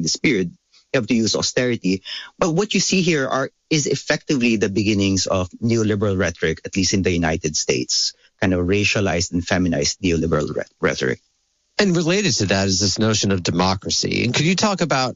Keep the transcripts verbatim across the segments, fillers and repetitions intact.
this period. You have to use austerity. But what you see here are is effectively the beginnings of neoliberal rhetoric, at least in the United States, kind of racialized and feminized neoliberal re- rhetoric. And related to that is this notion of democracy. And could you talk about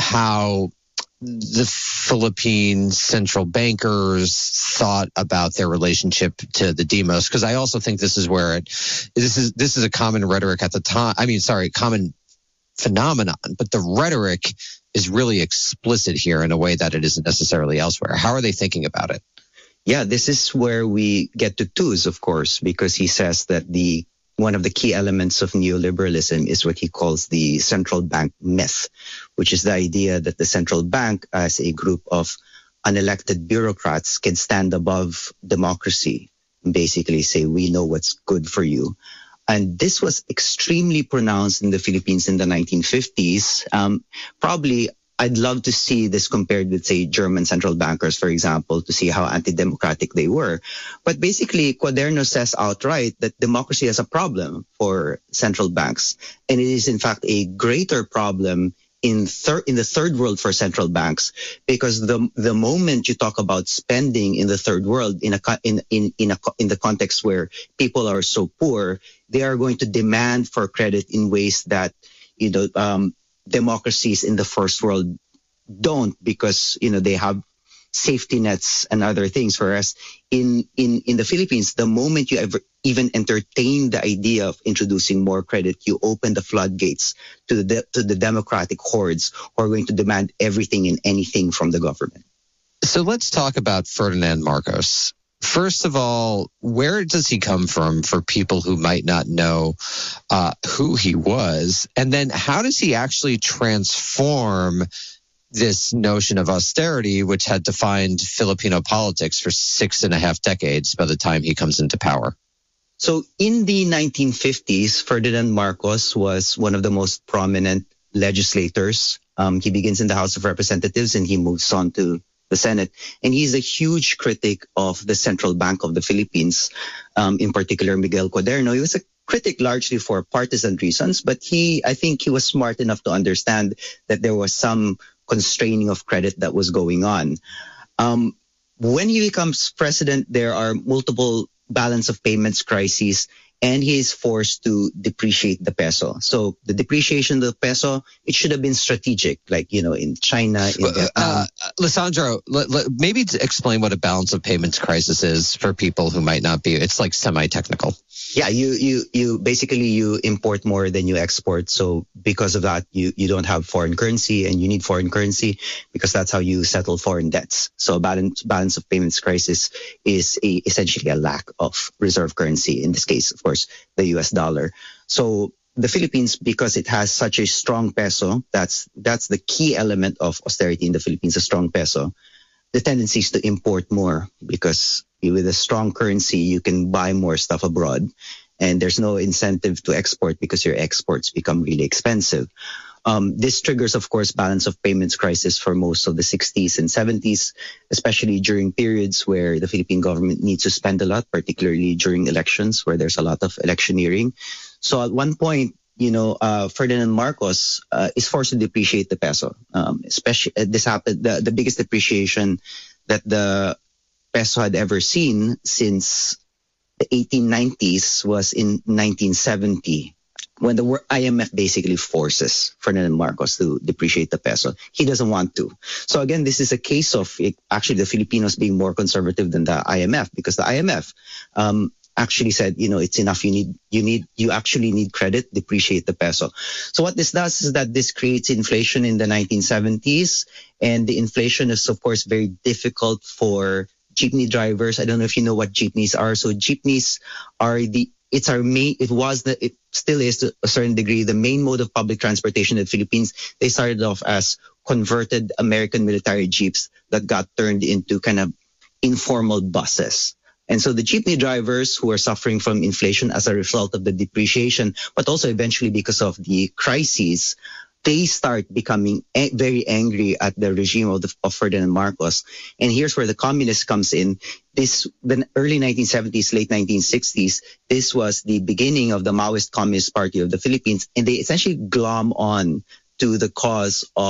how the Philippine central bankers thought about their relationship to the demos? Because I also think this is where it, this is this is a common rhetoric at the time. I mean, sorry, common phenomenon, but the rhetoric is really explicit here in a way that it isn't necessarily elsewhere. How are they thinking about it? Yeah, this is where we get to Tooze, of course, because he says that the one of the key elements of neoliberalism is what he calls the central bank myth, which is the idea that the central bank as a group of unelected bureaucrats can stand above democracy and basically say, we know what's good for you. And this was extremely pronounced in the Philippines in the nineteen fifties. Um, probably I'd love to see this compared with, say, German central bankers, for example, to see how anti-democratic they were. But basically, Cuaderno says outright that democracy is a problem for central banks. And it is, in fact, a greater problem in third in the third world for central banks, because the the moment you talk about spending in the third world in a in in in a in the context where people are so poor, they are going to demand for credit in ways that, you know, um, democracies in the first world don't, because, you know, they have safety nets and other things. Whereas in, in, in the Philippines, the moment you ever even entertain the idea of introducing more credit, you open the floodgates to the, to the democratic hordes who are going to demand everything and anything from the government. So let's talk about Ferdinand Marcos. First of all, where does he come from for people who might not know uh, who he was? And then how does he actually transform this notion of austerity, which had defined Filipino politics for six and a half decades by the time he comes into power? So in the nineteen fifties, Ferdinand Marcos was one of the most prominent legislators. Um, he begins in the House of Representatives and he moves on to the Senate. And he's a huge critic of the Central Bank of the Philippines, um, in particular Miguel Cuaderno. He was a critic largely for partisan reasons, but he, I think he was smart enough to understand that there was some constraining of credit that was going on. Um, when he becomes president, there are multiple balance of payments crises, and he is forced to depreciate the peso. So the depreciation of the peso, it should have been strategic, like, you know, in China. In uh, uh, Lisandro, l- l- maybe to explain what a balance of payments crisis is for people who might not be. It's like semi-technical. Yeah, you you you basically you import more than you export. So because of that, you you don't have foreign currency, and you need foreign currency because that's how you settle foreign debts. So a balance balance of payments crisis is a, essentially a lack of reserve currency. In this case, of course, the U S dollar. So the Philippines, because it has such a strong peso, that's that's the key element of austerity in the Philippines, a strong peso. The tendency is to import more because with a strong currency, you can buy more stuff abroad, and there's no incentive to export because your exports become really expensive. Um, this triggers, of course, balance of payments crisis for most of the sixties and seventies, especially during periods where the Philippine government needs to spend a lot, particularly during elections where there's a lot of electioneering. So at one point, you know, uh, Ferdinand Marcos uh, is forced to depreciate the peso. Um, especially uh, this happened, the, the biggest depreciation that the peso had ever seen since the eighteen nineties was in nineteen seventy, when the I M F basically forces Ferdinand Marcos to depreciate the peso. He doesn't want to. So again, this is a case of it, actually the Filipinos being more conservative than the I M F, because the I M F um, actually said, you know, it's enough. You need, you need, you actually need credit, depreciate the peso. So what this does is that this creates inflation in the nineteen seventies, and the inflation is, of course, very difficult for jeepney drivers. I don't know if you know what jeepneys are. So jeepneys are the, it's our main, it was the, it still is to a certain degree, the main mode of public transportation in the Philippines. They started off as converted American military jeeps that got turned into kind of informal buses. And so the jeepney drivers who are suffering from inflation as a result of the depreciation, but also eventually because of the crises, they start becoming a- very angry at the regime of, the, of Ferdinand Marcos. And here's where the communist comes in. This, the early nineteen seventies, late nineteen sixties, this was the beginning of the Maoist Communist Party of the Philippines, and they essentially glom on to the cause of